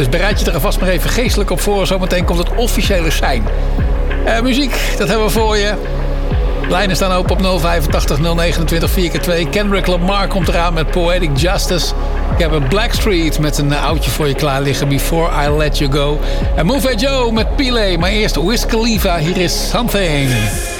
Dus bereid je er alvast maar even geestelijk op voor. Zometeen komt het officiële sein. Muziek, dat hebben we voor je. Lijnen staan open op 085 029 4x2. Kendrick Lamar komt eraan met Poetic Justice. Ik heb een Blackstreet met een oudje voor je klaar liggen. Before I Let You Go. En Move Joe met Pile. Maar eerst Wiz Khalifa. Hier is Something.